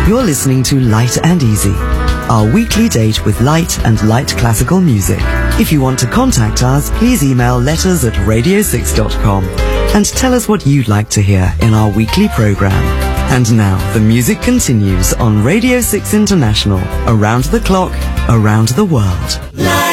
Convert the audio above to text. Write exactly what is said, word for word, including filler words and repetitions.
You're listening to Light and Easy, our weekly date with light and light classical music. If you want to contact us, please email letters at radio six dot com and tell us what you'd like to hear in our weekly program. And now, the music continues on Radio six International, around the clock, around the world.